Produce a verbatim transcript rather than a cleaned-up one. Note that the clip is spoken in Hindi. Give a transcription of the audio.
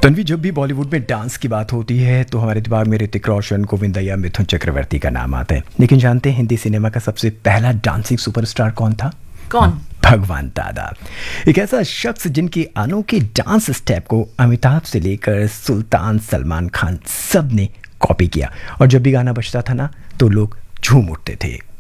तन्वी, जब भी बॉलीवुड में डांस की बात होती है तो हमारे दिमाग में ऋतिक रोशन, गोविंदा या मिथुन चक्रवर्ती का नाम आता है। लेकिन जानते हैं हिंदी सिनेमा का सबसे पहला डांसिंग सुपरस्टार कौन था? कौन? भगवान दादा। एक ऐसा शख्स जिनके अनोखे डांस स्टेप को अमिताभ से लेकर सुल्तान, सलमान खान सब ने कॉपी किया, और जब भी गाना बजता था ना तो लोग झूम उठते थे।